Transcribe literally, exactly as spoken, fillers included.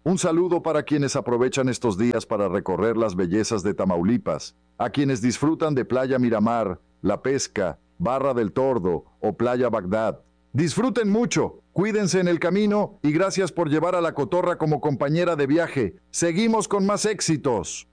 Un saludo para quienes aprovechan estos días para recorrer las bellezas de Tamaulipas, a quienes disfrutan de Playa Miramar, La Pesca, Barra del Tordo o Playa Bagdad. Disfruten mucho, cuídense en el camino y gracias por llevar a la cotorra como compañera de viaje. Seguimos con más éxitos.